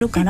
るから、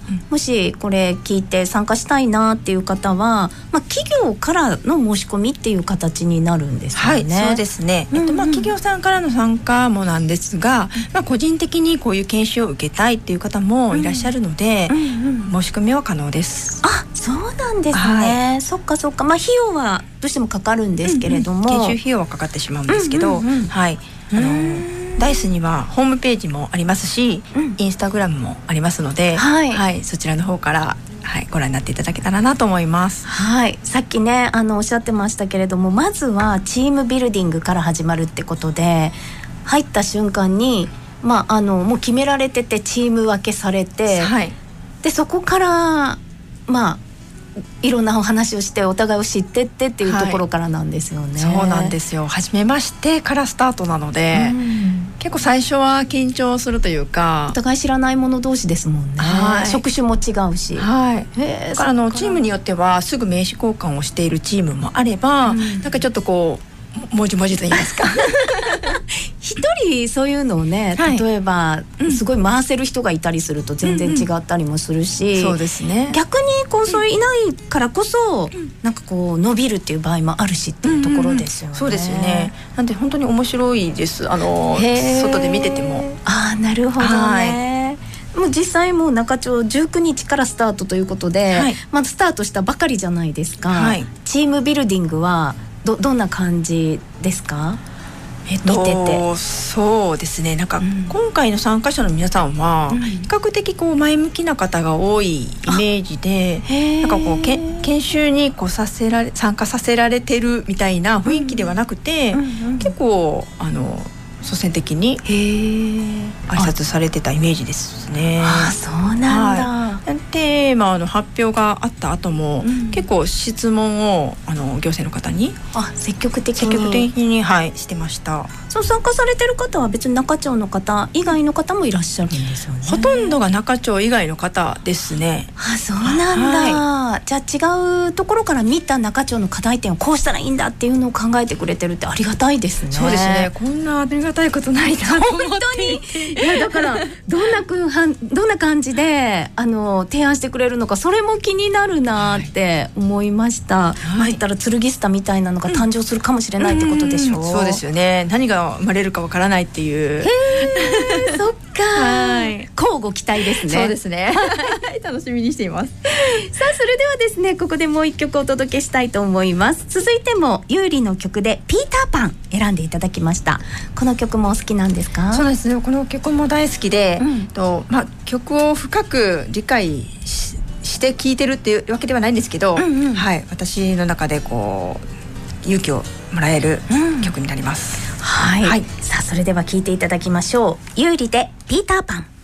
もしこれ聞いて参加したいなっていう方は、企業からの申し込みっていう形になるんですよね。 はい、そうですね。企業さんからの参加もなんですが、個人的にこういう研修を受けたいっていう方もいらっしゃるので、申し込みは可能です。 あ、そうなんですね。そっかそっか。費用はどうしてもかかるんですけれども、 研修費用はかかってしまうんですけど、はい、ダイスにはホームページもありますし、インスタグラムもありますので、そちらの方から、ご覧になっていただけたらなと思います。 はい、さっきねおっしゃってましたけれども、まずはチームビルディングから始まるってことで、入った瞬間に、もう決められててチーム分けされて、でそこからいろんなお話をしてお互いを知ってってっていうところからなんですよね。 そうなんですよ。初めましてからスタートなので、結構最初は緊張するというか、 お互い知らない者同士ですもんね。職種も違うし、だからチームによってはすぐ名刺交換をしているチームもあれば、なんかちょっとこうもじもじと言いますか一人そういうのをね、例えば、すごい回せる人がいたりすると全然違ったりもするし、 そうですね。 逆にそういないからこそ、なんか伸びるっていう場合もあるしっていうところですよね。 そうですよね。なんで本当に面白いです。外で見てても。 なるほどね。もう実際もう中町19日からスタートということで、まずスタートしたばかりじゃないですか。チームビルディングはどんな感じですか？見てて。 そうですね。なんか今回の参加者の皆さんは比較的前向きな方が多いイメージで、なんか研修に参加させられてるみたいな雰囲気ではなくて、結構率先的に挨拶されてたイメージですね。 そうなんだ。 テーマの発表があった後も、結構質問を行政の方に積極的にしてました。 そう、参加されてる方は別に中町の方以外の方もいらっしゃるんですよね。 ほとんどが中町以外の方ですね。 そうなんだ。じゃあ違うところから見た中町の課題点をこうしたらいいんだっていうのを考えてくれてるってありがたいですね。 そうですね。こんなありがたいことないなと思って。 本当にいや、だからどんな感じで提案してくれるのか、それも気になるなって思いました。言ったら剣スタみたいなのが誕生するかもしれないってことでしょう。 そうですよね。何が生まれるかわからないっていう。 そっか。交互期待ですね。 そうですね。楽しみにしています。 さあ、それではですね、ここでもう一曲お届けしたいと思います。続いても優里の曲でピーターパン選んでいただきました。この曲もお好きなんですか？ そうですね。この曲も大好きで、曲を深く理解して聴いてるっていうわけではないんですけど、私の中で勇気をもらえる曲になります。 さあ、それでは聴いていただきましょう。優里でピーターパン。